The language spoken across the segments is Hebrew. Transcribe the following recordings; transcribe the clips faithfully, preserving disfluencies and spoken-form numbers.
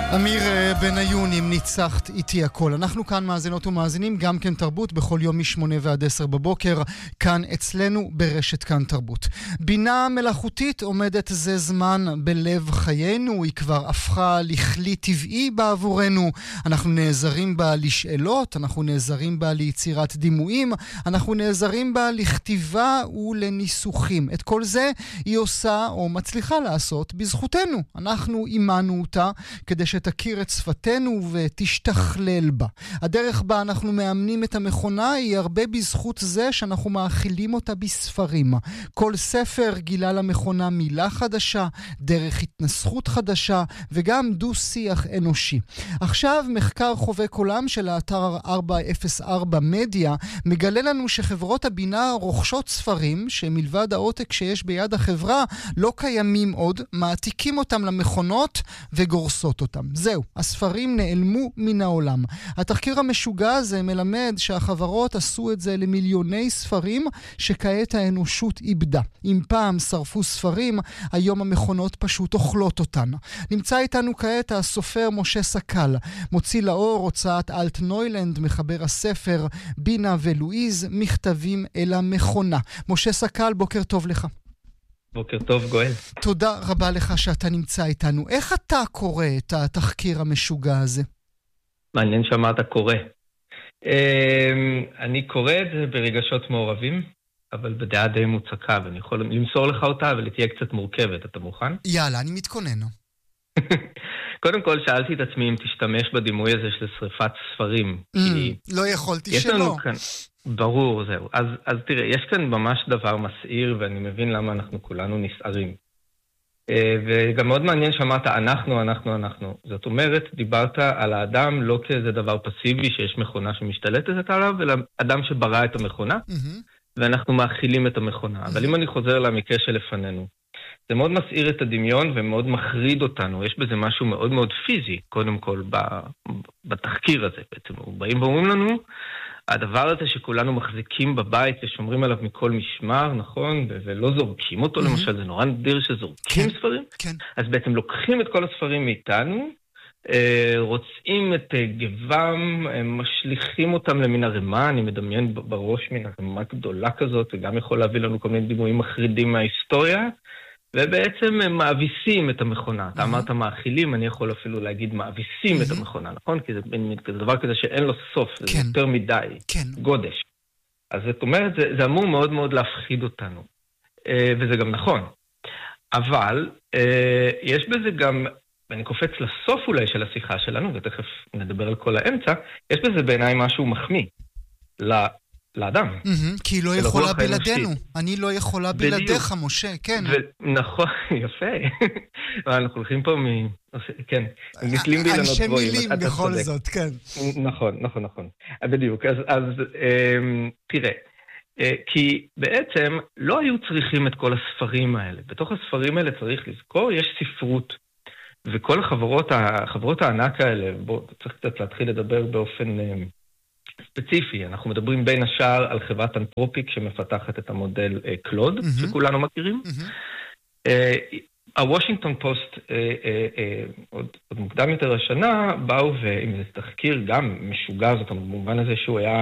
אמיר בניון עם ניצחת איתי הכל. אנחנו כאן מאזינות ומאזינים גם כן תרבות בכל יום משמונה ועד עשר בבוקר, כאן אצלנו ברשת כאן תרבות. בינה מלאכותית עומדת זה זמן בלב חיינו, היא כבר הפכה לכלי טבעי בעבורנו, אנחנו נעזרים בה לשאלות, אנחנו נעזרים בה ליצירת דימויים, אנחנו נעזרים בה לכתיבה ולניסוחים. את כל זה היא עושה או מצליחה לעשות בזכותנו. אנחנו אימנו אותה כדי שתכיר את שפתנו ותשתכלל בה. הדרך בה אנחנו מאמנים את המכונה היא הרבה בזכות זה שאנחנו מאכילים אותה בספרים. כל ספר גילה למכונה מילה חדשה, דרך התנסחות חדשה וגם דו-שיח אנושי. עכשיו מחקר חובק עולם של האתר ארבע אפס ארבע מדיה מגלה לנו שחברות הבינה רוכשות ספרים שמלבד העותק שיש ביד החברה לא קיימים עוד, מעתיקים אותם למכונות וגורסות אותם. זהו, הספרים נעלמו מן העולם. התחקיר המשוגע הזה מלמד שהחברות עשו את זה למיליוני ספרים שכעת האנושות איבדה. אם פעם שרפו ספרים, היום המכונות פשוט אוכלות אותן. נמצא איתנו כעת הסופר משה סקל, מוציא לאור הוצאת אלט נוילנד, מחבר הספר בינה ולואיז, מכתבים אל המכונה. משה סקל, בוקר טוב לך. בוקר טוב גואל. תודה רבה לך שאתה נמצא איתנו. איך אתה קורא את התחקיר המשוגע הזה? מעניין שאמרת קורא. אני קורא את זה ברגשות מעורבים, אבל בדעה די מוצקה, ואני יכול למסור לך אותה, אבל היא תהיה קצת מורכבת. אתה מוכן? יאללה, אני מתכונן. קודם כל שאלתי את עצמי אם תשתמש בדימוי הזה של שריפת ספרים. לא יכולתי שלא. ברור, זהו. אז, אז תראה, יש כאן ממש דבר מסעיר, ואני מבין למה אנחנו כולנו נסערים. וגם מאוד מעניין שאמרת, אנחנו, אנחנו, אנחנו. זאת אומרת, דיברת על האדם לא כאיזה דבר פסיבי, שיש מכונה שמשתלטת עליו, אלא אדם שברא את המכונה, ואנחנו מאכילים את המכונה. אבל אם אני חוזר למקרה שלפנינו, זה מאוד מסעיר את הדמיון ומאוד מחריד אותנו. יש בזה משהו מאוד מאוד פיזי, קודם כל, בתחקיר הזה. בעצם באים ואומרים לנו, הדבר הזה שכולנו מחזיקים בבית ושומרים עליו מכל משמר, נכון? ולא זורקים אותו, למשל, זה נורא נדיר שזורקים ספרים. אז בעצם לוקחים את כל הספרים מאיתנו, רוצים את גבם, משליחים אותם למין הרמה, אני מדמיין בראש מין הרמה גדולה כזאת, וגם יכול להביא לנו כל מיני דימויים מחרידים מההיסטוריה, ובעצם הם מאביסים את המכונה. אתה אמרת מאכילים, אני יכול אפילו להגיד מאביסים את המכונה, נכון? כי זה דבר כזה שאין לו סוף, זה יותר מדי, גודש. אז זאת אומרת, זה אמור מאוד מאוד להפחיד אותנו. וזה גם נכון. אבל יש בזה גם, ואני קופץ לסוף אולי של השיחה שלנו, ותכף נדבר על כל האמצע, יש בזה בעיניי משהו מחמיא לאדם. כי היא לא יכולה בלעדינו. אני לא יכולה בלעדיך, משה, כן. נכון, יפה. אנחנו הולכים פה מ... כן, נתלים בילנות אנשי גבוהים. מילים בכל זאת, כן. נכון, נכון, נכון. בדיוק. אז תראה, כי בעצם לא היו צריכים את כל הספרים האלה. בתוך הספרים האלה צריך לזכור, יש ספרות. וכל החברות, החברות הענק האלה, בוא, צריך קצת להתחיל לדבר באופן ספציפי. אנחנו מדברים בין השאר על חברת אנתרופיק שמפתחת את המודל קלוד, mm-hmm. שכולנו מכירים. Mm-hmm. הוושינגטון פוסט, עוד, עוד מוקדם יותר השנה, באו ועם זה תחקיר גם משוגע, זאת אומרת, במובן הזה שהוא היה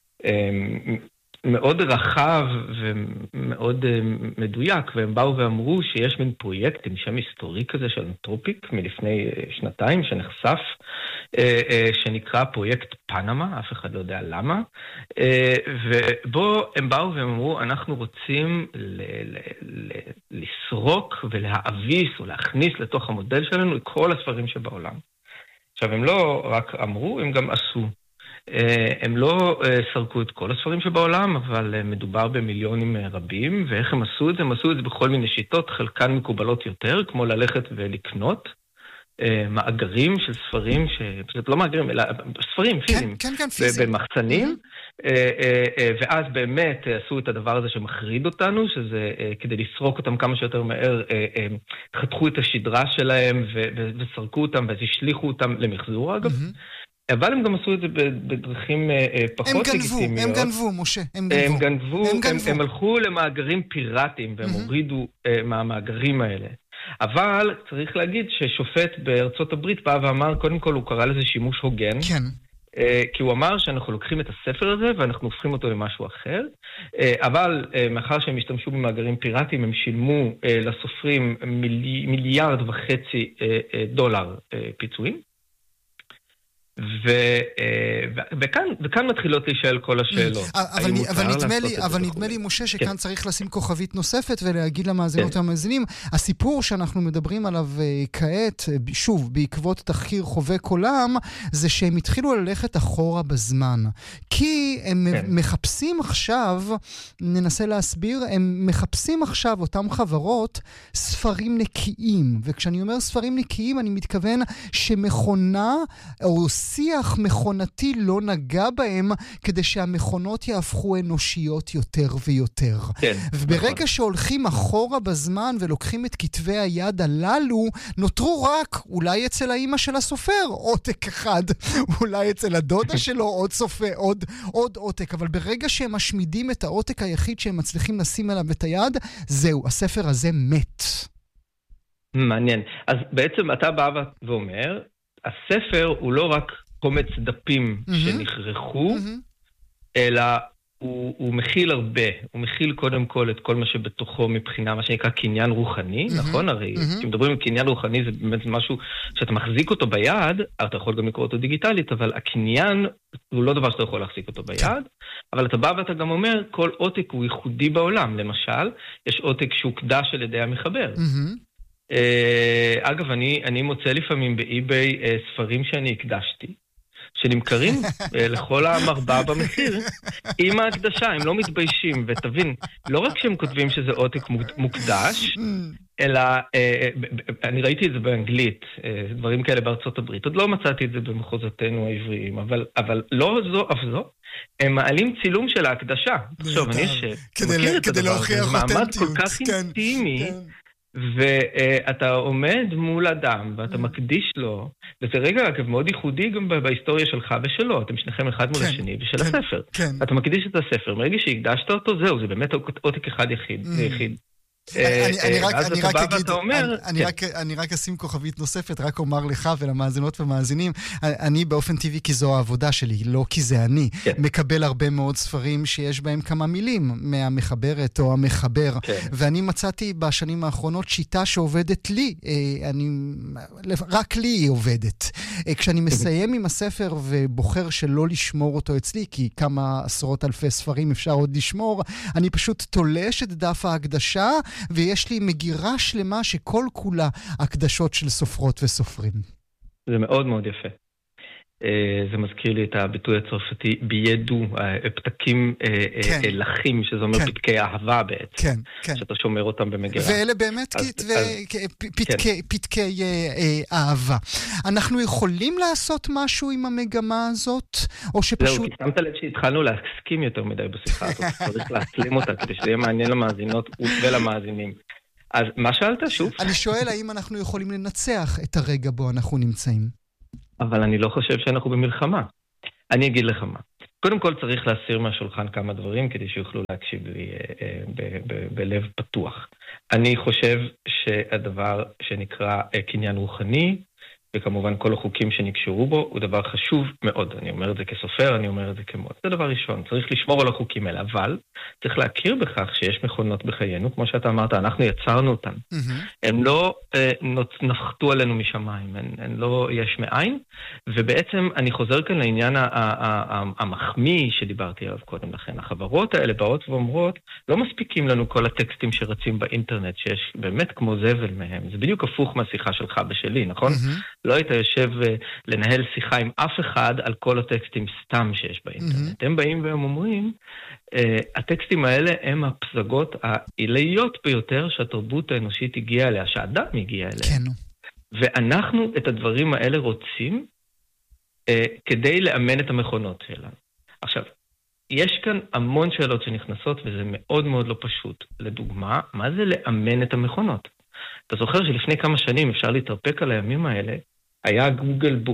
מאוד רחב ומאוד מדויק, והם באו ואמרו שיש מין פרויקט עם שם היסטורי כזה של אנתרופיק מלפני שנתיים שנחשף, שנקרא פרויקט פנמה, אף אחד לא יודע למה, ובו הם באו והם אמרו, אנחנו רוצים ל- ל- ל- לסרוק ולהאביס או להכניס לתוך המודל שלנו את כל הספרים שבעולם. עכשיו, הם לא רק אמרו, הם גם עשו. הם לא סרקו את כל הספרים שבעולם, אבל מדובר במיליונים רבים, ואיך הם עשו את זה? הם עשו את זה בכל מיני שיטות, חלקן מקובלות יותר, כמו ללכת ולקנות מאגרים של ספרים, שפשוט לא מאגרים, אלא ספרים פיזיים, כן, כן, פיזיים. במחסנים, ואז באמת עשו את הדבר הזה שמחריד אותנו, שזה כדי לסרוק אותם כמה שיותר מהר, חתכו את השדרה שלהם וסרקו אותם, ואז השליחו אותם למחזור, אגב. אבל הם גם עשו את זה בדרכים פחות לגיטימיות. הם גנבו, משה, הם גנבו. הם גנבו. הם הלכו למאגרים פיראטיים, והם הורידו מהמאגרים האלה. אבל צריך להגיד ששופט בארצות הברית בא ואמר, קודם כל הוא קרא לזה שימוש הוגן. כן. כי הוא אמר שאנחנו לוקחים את הספר הזה ואנחנו הופכים אותו למשהו אחר, אבל מאחר שהם השתמשו במאגרים פיראטיים, הם שילמו לסופרים מיליארד וחצי דולר פיצויים. וכאן, וכאן מתחילות להישאל כל השאלות. אבל נדמה לי, אבל נדמה לי, משה, שכאן צריך לשים כוכבית נוספת ולהגיד למאזינות המאזינים, הסיפור שאנחנו מדברים עליו כעת, שוב, בעקבות תחקיר חובק עולם, זה שהם התחילו ללכת אחורה בזמן. כי הם מחפשים עכשיו, ננסה להסביר, הם מחפשים עכשיו, אותם חברות, ספרים נקיים. וכשאני אומר ספרים נקיים, אני מתכוון שמכונה, או שיח מכונתי לא נגע בהם, כדי שהמכונות יהפכו אנושיות יותר ויותר. כן, וברגע נכון. שהולכים אחורה בזמן ולוקחים את כתבי היד הללו, נותרו רק, אולי אצל האמא של הסופר, עותק אחד, אולי אצל הדודה שלו, עוד סופר, עוד, עוד עותק. אבל ברגע שהם משמידים את העותק היחיד שהם מצליחים לשים עליו את היד, זהו, הספר הזה מת. מעניין. אז בעצם אתה בא ואומר, הספר הוא לא רק קומץ דפים mm-hmm. שנכרחו, mm-hmm. אלא הוא, הוא מכיל הרבה. הוא מכיל קודם כל את כל מה שבתוכו מבחינה, מה שנקרא קניין רוחני, mm-hmm. נכון? הרי mm-hmm. כשמדברים על קניין רוחני זה באמת משהו שאתה מחזיק אותו ביד, אתה יכול גם לקרוא אותו דיגיטלית, אבל הקניין הוא לא דבר שאתה יכול להחזיק אותו ביד, אבל אתה בא ואתה גם אומר, כל עותק הוא ייחודי בעולם. למשל, יש עותק שהוקדש על ידי המחבר. Mm-hmm. אגב, אני, אני מוצא לפעמים באי-ביי ספרים שאני הקדשתי, שנמכרים לכל המרבה במחיר, עם ההקדשה, הם לא מתביישים, ותבין, לא רק שהם כותבים שזה עותק מוקדש, אלא, אני ראיתי את זה באנגלית, דברים כאלה בארצות הברית, עוד לא מצאתי את זה במחוזותינו העבריים, אבל, אבל לא זו אף זו, הם מעלים צילום של ההקדשה. עכשיו, אני שמכיר את הדבר, זה מעמד כל כך אינטימי, ואתה עומד מול אדם, ואתה מקדיש לו, וזה רגע, אגב, מאוד ייחודי גם בהיסטוריה שלך ושלו, אתם שניכם אחד מול השני, ושל הספר. אתה מקדיש את הספר, מרגע שהקדשת אותו, זהו, זה באמת עותק אחד יחיד. אני רק אשים כוכבית נוספת, רק אומר לך ולמאזינות ומאזינים, אני באופן טבעי, כי זו העבודה שלי, לא כי זה אני, מקבל הרבה מאוד ספרים שיש בהם כמה מילים מהמחברת או המחבר, ואני מצאתי בשנים האחרונות שיטה שעובדת לי, רק לי היא עובדת. כשאני מסיים עם הספר ובוחר שלא לשמור אותו אצלי, כי כמה עשרות אלפי ספרים אפשר עוד לשמור, אני פשוט תולש את דף ההקדשה, ויש לי מגירה שלמה שכל כולה הקדשות של סופרות וסופרים. זה מאוד מאוד יפה. זה מזכיר לי את הביטוי הצרפתי ביידו, פתקים לחים, שזה אומר פתקי אהבה בעצם, שאתה שומר אותם במגירה. ואלה באמת פתקי אהבה. אנחנו יכולים לעשות משהו עם המגמה הזאת, או שפשוט... זהו, כי שמת לב שהתחלנו להסכים יותר מדי בשיחה הזאת, צריך להסלים אותה, כדי שזה יהיה מעניין למאזינות ולמאזינים. אז מה שאלת שוב? אני שואל האם אנחנו יכולים לנצח את הרגע בו אנחנו נמצאים. אבל אני לא חושב שאנחנו במלחמה. אני אגיד לך מה. קודם כל צריך להסיר מהשולחן כמה דברים, כדי שיוכלו להקשיב לי אה, ב- ב- בלב פתוח. אני חושב שהדבר שנקרא אה, קניין רוחני, וכמובן כל החוקים שנקשרו בו, הוא דבר חשוב מאוד. אני אומר את זה כסופר, אני אומר את זה כמות. זה דבר ראשון, צריך לשמור על החוקים האלה, אבל צריך להכיר בכך שיש מכונות בחיינו, כמו שאתה אמרת, אנחנו יצרנו אותן. Mm-hmm. הן לא אה, נחתו עלינו משמיים, הן, הן לא יש מאין, ובעצם אני חוזר כאן לעניין ה- ה- ה- המחמיא שדיברתי עליו קודם לכן. החברות האלה באות ואומרות, לא מספיקים לנו כל הטקסטים שרצים באינטרנט, שיש באמת כמו זבל מהם. זה בדיוק הפוך מהשיחה שלך בשלי, נכון? Mm-hmm. לא היית יושב לנהל שיחה עם אף אחד על כל הטקסטים סתם שיש באינטרנט. Mm-hmm. הם באים והם אומרים, uh, הטקסטים האלה הם הפסגות העילאיות ביותר שהתרבות האנושית הגיעה אליה, שהאדם הגיע אליה. כן. ואנחנו את הדברים האלה רוצים uh, כדי לאמן את המכונות שלנו. עכשיו, יש כאן המון שאלות שנכנסות וזה מאוד מאוד לא פשוט. לדוגמה, מה זה לאמן את המכונות? אתה זוכר שלפני כמה שנים אפשר להתרפק על הימים האלה, היה גוגל בוקס.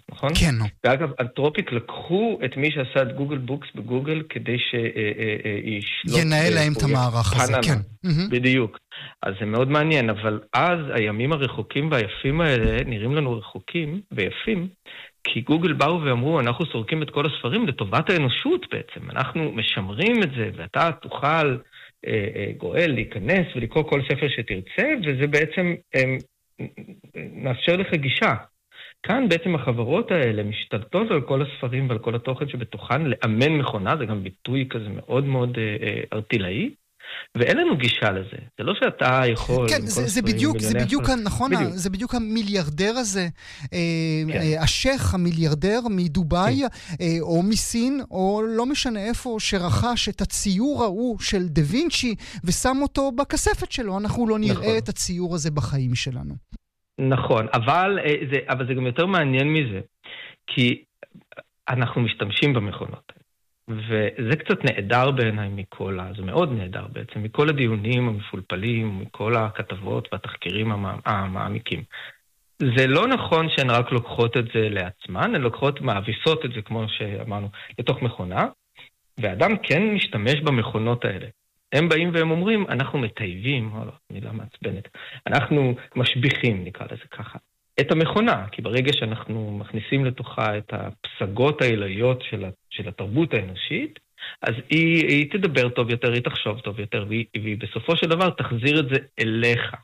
נכון? כן. ואגב, אנתרופיק לקחו את מי שעשה את גוגל בוקס בגוגל כדי שישלוט... ינהל להם את המערך הזה, כן. בדיוק. אז זה מאוד מעניין, אבל אז הימים הרחוקים והיפים האלה נראים לנו רחוקים ויפים, כי גוגל באו ואמרו, אנחנו סורקים את כל הספרים לטובת האנושות בעצם. אנחנו משמרים את זה, ואתה תוכל, אה, אה, גואל, להיכנס ולקרוא כל ספר שתרצה, וזה בעצם אה, מאפשר לך גישה. כאן בעצם החברות האלה משתלטות על כל הספרים ועל כל התוכן שבתוכן לאמן מכונה, זה גם ביטוי כזה מאוד מאוד אה, אה, ארטילאי, ואין לנו גישה לזה. זה לא שאתה יכול... כן, זה, זה בדיוק, זה בדיוק, נכון, בדיוק. זה בדיוק המיליארדר הזה, כן. השייך המיליארדר מדובאי, כן. או מסין, או לא משנה איפה, שרכש את הציור ההוא של דה וינצ'י, ושם אותו בכספת שלו. אנחנו לא נראה נכון. את הציור הזה בחיים שלנו. נכון, אבל זה, אבל זה גם יותר מעניין מזה, כי אנחנו משתמשים במכונות. וזה קצת נהדר בעיניי מכל, זה מאוד נהדר בעצם, מכל הדיונים המפולפלים, מכל הכתבות והתחקירים המעמיקים. זה לא נכון שהן רק לוקחות את זה לעצמן, הן לוקחות, מעביסות את זה, כמו שאמרנו, לתוך מכונה, ואדם כן משתמש במכונות האלה. הם באים והם אומרים, אנחנו מטייבים, או לא, מילה מעצבנת, אנחנו משביחים, נקרא לזה ככה. את המכונה, כי ברגע שאנחנו מכניסים לתוכה את הפסגות העילאיות של, של התרבות האנושית, אז היא, היא תדבר טוב יותר, היא תחשוב טוב יותר, והיא, והיא בסופו של דבר תחזיר את זה אליך.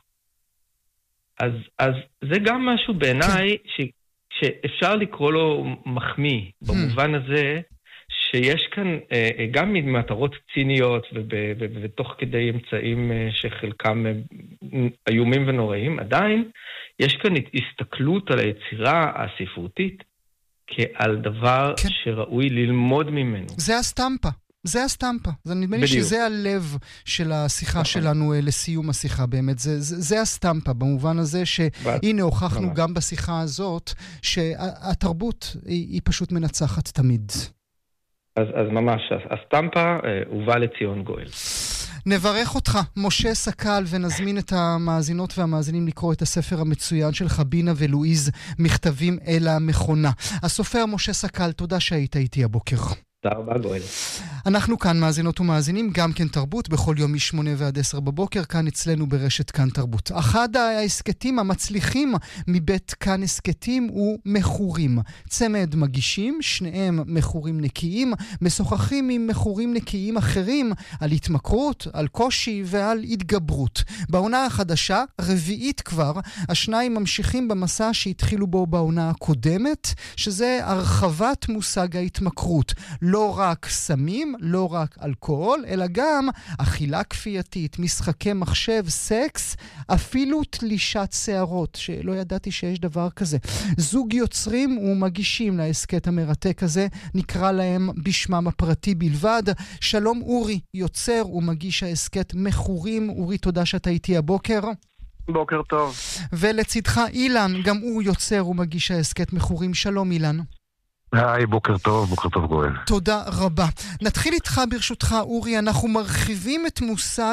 אז, אז זה גם משהו בעיניי ש, שאפשר לקרוא לו מחמיא, במובן הזה שיש כאן גם ממטרות ציניות ובתוך כדי אמצעים שחלקם איומים ונוראים, עדיין יש כאן הסתכלות על היצירה הספרותית כעל דבר כן. שראוי ללמוד ממנו. זה הסטמפה. זה הסטמפה. זה נדמה לי שזה הלב של השיחה שלנו לסיום השיחה באמת. זה, זה, זה הסטמפה במובן הזה שהנה הוכחנו גם בשיחה הזאת שהתרבות היא, היא פשוט מנצחת תמיד. אז, אז ממש, הסטמפה הובא לציון גואל. נברך אותך, משה סקל, ונזמין את המאזינות והמאזינים לקרוא את הספר המצוין שלך, בינה ולואיז, מכתבים אל המכונה. הסופר משה סקל, תודה שהיית איתי הבוקר. תודה רבה, גואל. אנחנו כאן מאזינות ומאזינים, גם כן תרבות, בכל יום משמונה ועד עשר בבוקר, כאן אצלנו ברשת כאן תרבות. אחד העסקתים המצליחים מבית כאן עסקתים הוא מחורים. צמד מגישים, שניהם מחורים נקיים, משוחחים עם מחורים נקיים אחרים, על התמכרות, על קושי ועל התגברות. בעונה החדשה, רביעית כבר, השניים ממשיכים במסע שהתחילו בו בעונה הקודמת, שזה הרחבת מושג ההתמכרות. לא רק סמים, לא רק אלכוהול, אלא גם אכילה כפייתית, משחקי מחשב, סקס, אפילו תלישת שערות, שלא ידעתי שיש דבר כזה. זוג יוצרים ומגישים לעסקת המרתק הזה, נקרא להם בשמם הפרטי בלבד. שלום אורי, יוצר ומגיש העסקת מחורים. אורי, תודה שאתה איתי הבוקר. בוקר טוב. ולצדך אילן, גם הוא יוצר ומגיש העסקת מחורים. שלום אילן. היי, בוקר טוב, בוקר טוב גואל. תודה רבה. נתחיל איתך ברשותך, אורי, אנחנו מרחיבים את מושג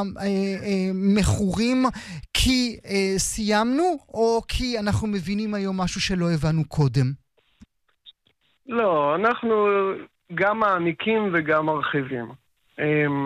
המחורים כי סיימנו, או כי אנחנו מבינים היום משהו שלא הבנו קודם? לא, אנחנו גם מעמיקים וגם מרחיבים.